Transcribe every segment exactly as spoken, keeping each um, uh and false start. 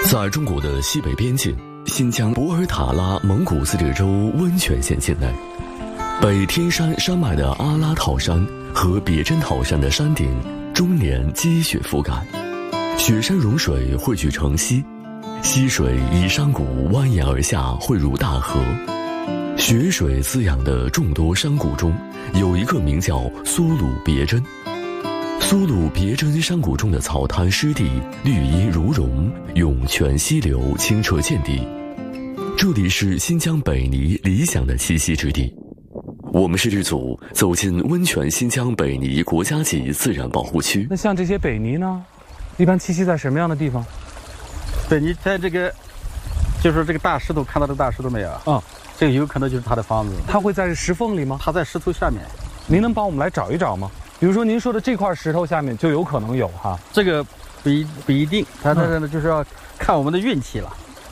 在中国的西北边境，新疆博尔塔拉蒙古自治州温泉县境内，北天山山脉的阿拉套山和别真套山的山顶终年积雪覆盖，雪山融水汇聚成溪，溪水以山谷蜿蜒而下，汇入大河。雪水滋养的众多山谷中，有一个名叫苏鲁别真。苏鲁别真山谷中的草滩湿地绿荫如绒，涌泉溪流清澈见底。这里是新疆北泥理想的栖息之地。我们摄制组走进温泉新疆北泥国家级自然保护区。 那像这些北泥呢，一般栖息在什么样的地方？ 北泥在这个，就是这个大石头，看到这个大石头没有？ 嗯， 这个有可能就是它的房子。 它会在石缝里吗？ 它在石头下面。 您能帮我们来找一找吗？比如说您说的这块石头下面就有可能有哈。 这个不一不一定，它这个呢就是要看我们的运气了。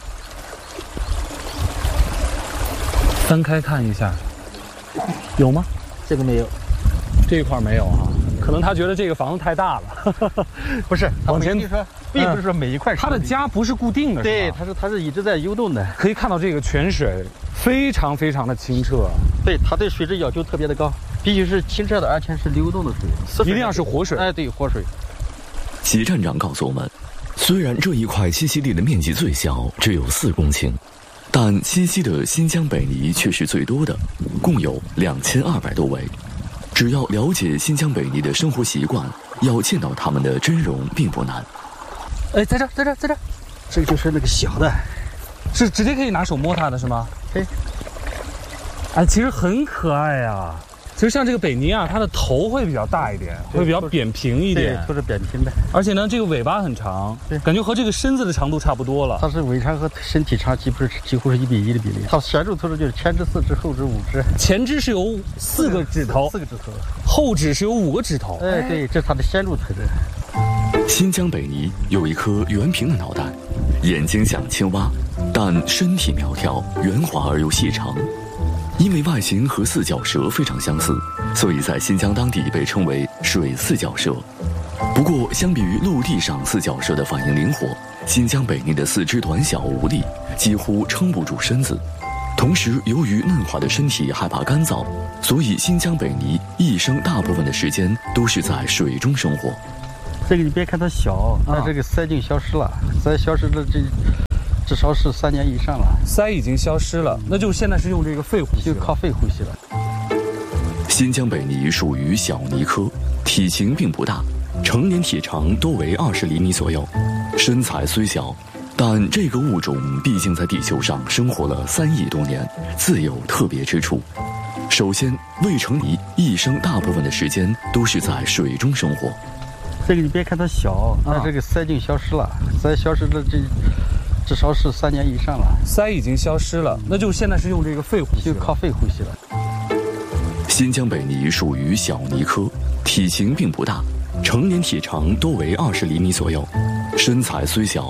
翻开看一下，有吗？ 这个没有， 这一块没有哈。可能他觉得这个房子太大了。 不是， 往前说，并不是说每一块。 它的家不是固定的， 对，它是它是一直在游动的。 可以看到这个泉水非常非常的清澈。 对，它对水质要求特别的高，必须是清澈的，而且是流动的水， 一定要是活水。 哎，对，活水。 齐站长告诉我们，虽然这一块栖息地的面积最小，只有四公顷，但栖息的新疆北泥却是最多的，共有两千二百多位。只要了解新疆北泥的生活习惯，要见到它们的真容并不难。 哎，在这，在这，在这，这个就是那个小的， 是直接可以拿手摸它的是吗？ 对。 哎，其实很可爱呀。其实像这个北泥啊，它的头会比较大一点，会比较扁平一点， 对，都是扁平的。 而且呢，这个尾巴很长， 对， 感觉和这个身子的长度差不多了。 它是尾长和身体长几乎是几乎是一比一的比例。它显著特征就是前肢四肢，后肢五肢。 前肢是有四个指头， 四个指头， 后肢是有五个指头。 哎，对，这是它的显著特征。 新疆北泥有一颗圆平的脑袋，眼睛像青蛙，但身体苗条、圆滑而又细长。因为外形和四脚蛇非常相似，所以在新疆当地被称为水四脚蛇。不过相比于陆地上四脚蛇的反应灵活，新疆北泥的四肢短小无力，几乎撑不住身子。同时由于嫩滑的身体害怕干燥，所以新疆北泥一生大部分的时间都是在水中生活。 这个你别看它小，但这个鳃已经消失了，鳃消失了这至少是三年以上了。 鳃已经消失了，那就现在是用这个肺呼吸， 就靠肺呼吸了。 新疆北泥属于小泥科，体型并不大，成年体长多为二十厘米左右。身材虽小，但这个物种毕竟在地球上生活了三亿多年，自有特别之处。首先，未成泥一生大部分的时间都是在水中生活。 这个你别看它小，但这个鳃已经消失了，鳃消失了这至少是三年以上了。 鳃已经消失了，那就现在是用这个肺呼吸， 就靠肺呼吸了。 新疆北泥属于小泥科，体型并不大，成年体长多为二十厘米左右。身材虽小，